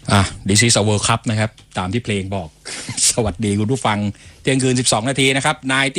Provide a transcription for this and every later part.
This is a World Cup นะครับตามที่เพลงบอก สวัสดีคุณผู้ฟังเที่ยงคืน12 นาทีนะครับ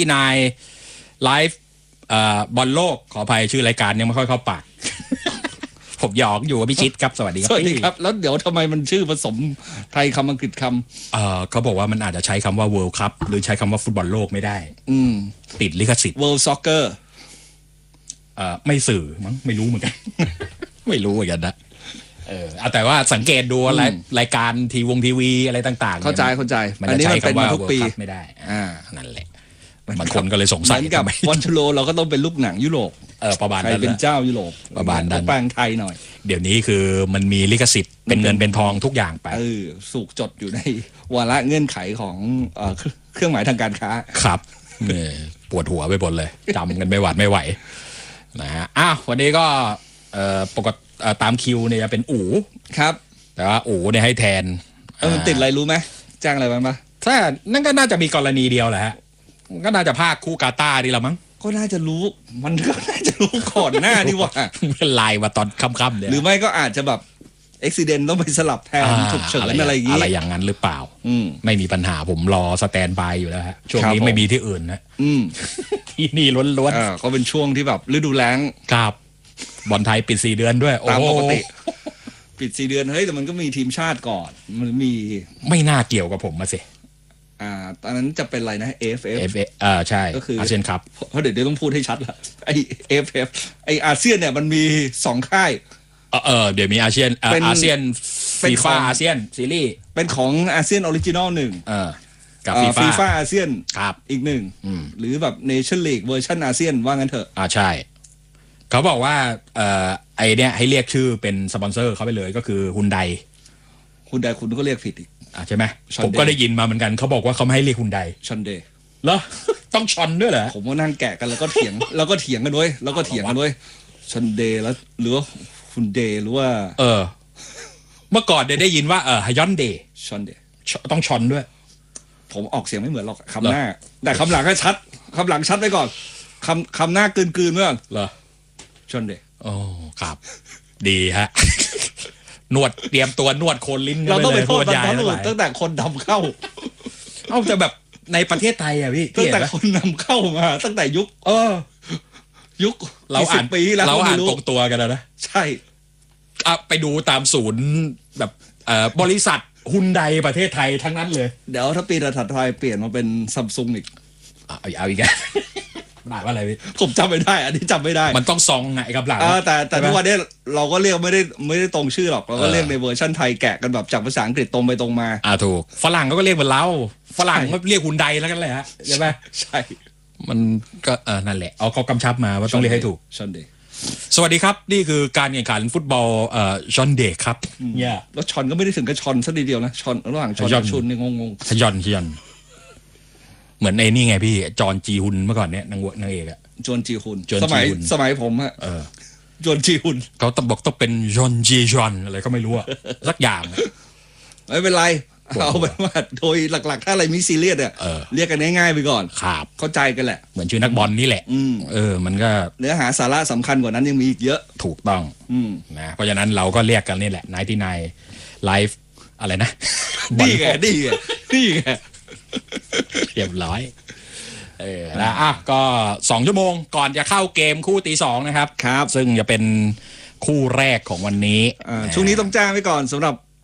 99ไลฟ์บอลโลกขออภัยชื่อรายการยังไม่ค่อยเข้าปาก ผมหยอกอยู่กับพี่ชิดครับสวัสดีครับสวัสดีครับแล้วเดี๋ยวทำไมมันชื่อผสมไทยคำอังกฤษคำเขาบอกว่ามันอาจจะใช้คำว่า World Cup หรือใช้คำว่าฟุตบอลโลกไม่ได้ติดลิขสิทธิ์ World Soccer ไม่สื่อมั้งไม่รู้เหมือนกัน ไม่รู้เหมือนกันนะแต่ว่าสังเกตดูรายการทีวีอะไรต่างๆเข้าใจมันจะใช้คำว่า World Cup ไม่ได้นั่นแหละบางคนก็เลยสงสัยกับวอนชูโรเราก็ต้องเป็นลูกหนังยุโรปประมาณนั้นใครเป็นเจ้ายุโรปประมาณนั้นแปลงไทยหน่อยเดี๋ยวนี้คือมันมีลิขสิทธิ์เป็นเงินเป็นทองทุกอย่างไปสูกจดอยู่ในวาระเงื่อนไขของเครื่องหมายทางการค้าครับปวดหัวไปหมดเลยจำกันไม่หวาดไม่ไหวนะฮะวันนี้ก็ปกติตามคิวเนี่ยจะเป็นอู๋ครับแต่ว่าอู๋เนี่ยให้แทนมันติดอะไรรู้ไหมจ้างอะไรบ้างปะถ้านั่นก็น่าจะมีกรณีเดียวแหละฮะก็น่าจะภาคคู่กาตาร์ดีละมั้งก็น่าจะรู้มันก็น่าจะรู้ก่อนหน้านี่ว่าเป็นไลน์มาตอนค่ำๆเนี่ยหรือไม่ก็อาจจะแบบอุบิเหตุต้องไปสลับแทนฉุกเฉินอะไรอย่างงี้อะไรอย่างนั้นหรือเปล่าไม่มีปัญหาผมรอสแตนบายอยู่แล้วฮะช่วงนี้ไม่มีที่อื่นนะที่นี่ล้วนๆเขาเป็นช่วงที่แบบฤดูแล้งครับบอลไทยปิด4 เดือนด้วยตามปกติปิด4 เดือนเฮ้ยแต่มันก็มีทีมชาติก่อนมันมีไม่น่าเกี่ยวกับผมมาสิตอนนั้นจะเป็นอะไรนะ AFF ใช่ก็คืออาเซียนคัพเพราะเดี๋ยวต้องพูดให้ชัดละไอ AFF ไออาเซียนเนี่ยมันมี2ค่ายเดี๋ยวมีอาเซียนฟีฟ่าอาเซียนซีรีส์เป็นของอาเซียนออริจินอล1 กับฟีฟ่าอาเซียนอีก 1 หรือแบบเนชั่นลีกเวอร์ชันอาเซียนว่างั้นเถอะใช่เขาบอกว่าไอเนี้ยให้เรียกชื่อเป็นสปอนเซอร์เขาไปเลยก็คือฮุนไดคุณก็เรียกผิดอีกใช่ไหมผมก็ได้ยินมาเหมือนกันเขาบอกว่าเขาไม่ให้เรียกฮุนไดชอนเดย์เหรอต้องชอนด้วยเหรอผมก็นั่งแกะกันแล้วก็เถียงกันด้วยชอนเดย์แล้วหรือว่าฮุนเดย์หรือว่าเมื่อก่อนได้ยินว่าฮยอนเดย์ชอนเดย์ต้องชอนด้วยผมออกเสียงไม่เหมือนหรอกคำหน้าแต่คำหลังก็ชัดคำหลังชัดไปก่อนคำหน้ากลืนเมื่อเหรอชอนเดย์โอ้ครับดีฮะนวดเตรียมตัวนวดโคนลิ้นเราต้องไปโทษบรรพบุรุษตั้งแต่คนนำเข้าจะแบบในประเทศไทยอ่ะพี่ตั้งแต่คนนำเข้ามาตั้งแต่ยุคเราอ่านปีแล้วเราอ่านตรงตัวกันนะใช่ไปดูตามศูนย์แบบบริษัทฮุนไดประเทศไทยทั้งนั้นเลยเดี๋ยวถ้าปีถัดไปเปลี่ยนมาเป็นซัมซุงอีกเอาอีกได้ว่าอะไรพี่ผมจำไม่ได้อันนี้จำไม่ได้มันต้องซองไงครับหลังแต่ทุกวันนี้เราก็เรียกไม่ได้ตรงชื่อหรอกเราก็เรียกในเวอร์ชั่นไทยแกะกันแบบจากภาษาอังกฤษตรงไปตรงมาถูกฝรั่งก็เรียกเหมือนเราฝรั่งก็เรียกฮุนไดแล้วกันเลยฮะใช่ไหมใช่มันก็นั่นแหละเขากำชับมาว่าต้องเรียกให้ถูกชอนเดย์สวัสดีครับนี่คือการแข่งขันฟุตบอลชอนเดย์ครับเนี่ยแล้วชอนก็ไม่ได้ถึงกับชอนซะทีเดียวนะชอนระหว่างชอนกับชุนนี่งงชยอนเหมือนไอ้นี่ไงพี่จอนจีฮุนเมื่อก่อนเนี้ยนางเอกอะจอนจีฮุนสมัยผมอะจอนจีฮุนเขาต้องเป็นจอนจีจอนอะไรก็ไม่รู้อะสักอย่างไม่เป็นไรเอาเป็นว่าโดยหลักๆถ้าอะไรมีซีเรียสเนี่ยเรียกกันง่ายๆไปก่อนครับเข้าใจกันแหละเหมือนชื่อนักบอลนี่แหละมันก็เนื้อหาสาระสำคัญกว่านั้นยังมีอีกเยอะถูกต้องนะเพราะฉะนั้นเราก็เรียกกันนี่แหละ99ไลฟ์อะไรนะดีไงเรียบร้อยนะก็2 ชั่วโมงก่อนจะเข้าเกมคู่ตี 2นะครับซึ่งจะเป็นคู่แรกของวันนี้ช่วงนี้ต้องแจ้งไว้ก่อนสำหรับ